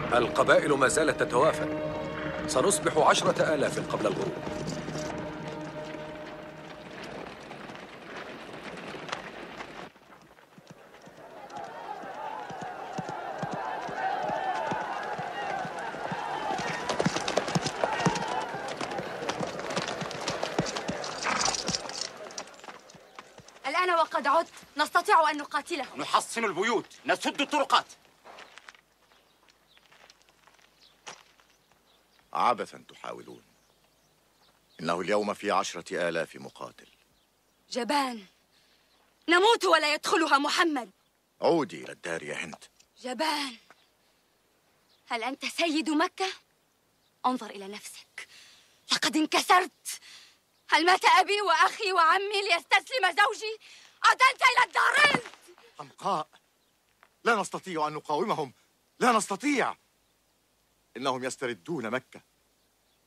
القبائل ما زالت تتوافد. سنصبح 10,000 قبل الغروب. الآن وقد عدت نستطيع أن نقاتلهم. نحصن البيوت، نسد الطرقات. عبثا تحاولون. إنه اليوم في 10,000 مقاتل. جبان، نموت ولا يدخلها محمد. عودي إلى الدار يا هند. جبان، هل أنت سيد مكة؟ انظر إلى نفسك، لقد انكسرت. هل مات أبي وأخي وعمي ليستسلم زوجي؟ عدلت إلى الدارين. حمقاء، لا نستطيع أن نقاومهم، لا نستطيع. إنهم يستردون مكة.